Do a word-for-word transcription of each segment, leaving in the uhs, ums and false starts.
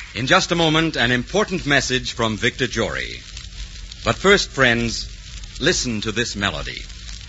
In just a moment, an important message from Victor Jory. But first, friends, listen to this melody.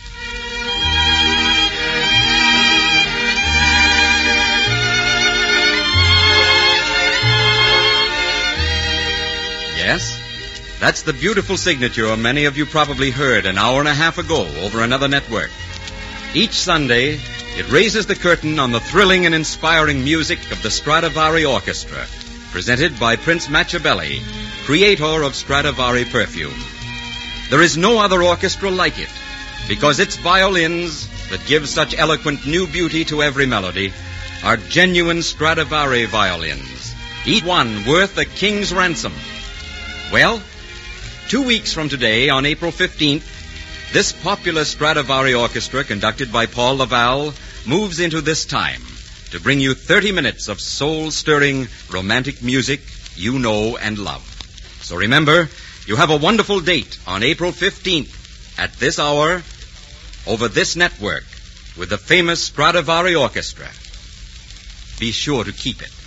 Yes, that's the beautiful signature many of you probably heard an hour and a half ago over another network. Each Sunday, it raises the curtain on the thrilling and inspiring music of the Stradivari Orchestra, presented by Prince Machiavelli, creator of Stradivari perfume. There is no other orchestra like it, because its violins, that give such eloquent new beauty to every melody, are genuine Stradivari violins, each one worth a king's ransom. Well, two weeks from today, on April fifteenth, this popular Stradivari orchestra, conducted by Paul Laval, moves into this time to bring you thirty minutes of soul-stirring, romantic music you know and love. So remember, you have a wonderful date on April fifteenth at this hour over this network with the famous Stradivari Orchestra. Be sure to keep it.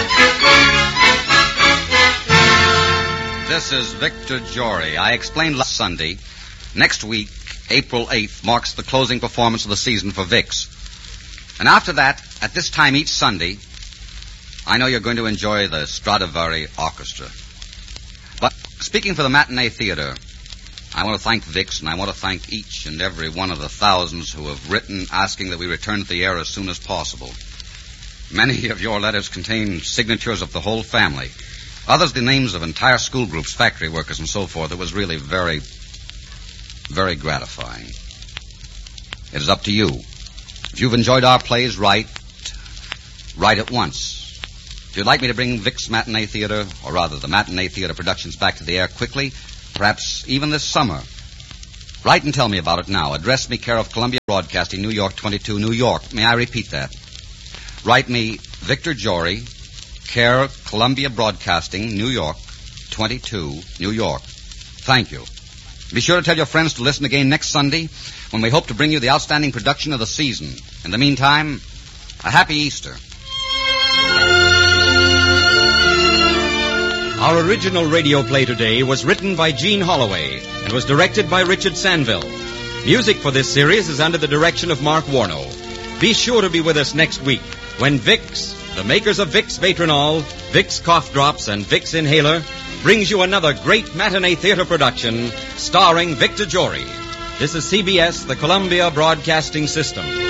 This is Victor Jory. I explained last Sunday. Next week, April eighth, marks the closing performance of the season for Vicks. And after that, at this time each Sunday, I know you're going to enjoy the Stradivari Orchestra. But speaking for the matinee theater, I want to thank Vicks, and I want to thank each and every one of the thousands who have written asking that we return to the air as soon as possible. Many of your letters contain signatures of the whole family. Others, the names of entire school groups, factory workers, and so forth. It was really very, very gratifying. It is up to you. If you've enjoyed our plays, write, write at once. If you'd like me to bring Vic's Matinee Theater, or rather the Matinee Theater productions, back to the air quickly, perhaps even this summer, write and tell me about it now. Address me care of Columbia Broadcasting, New York twenty-two, New York. May I repeat that? Write me Victor Jory, care Columbia Broadcasting, New York twenty-two, New York. Thank you. Be sure to tell your friends to listen again next Sunday when we hope to bring you the outstanding production of the season. In the meantime, a happy Easter. Our original radio play today was written by Gene Holloway and was directed by Richard Sanville. Music for this series is under the direction of Mark Warno. Be sure to be with us next week when Vicks, the makers of Vicks Vatronol, Vicks Cough Drops, and Vicks Inhaler, brings you another great matinee theater production starring Victor Jory. This is C B S, the Columbia Broadcasting System.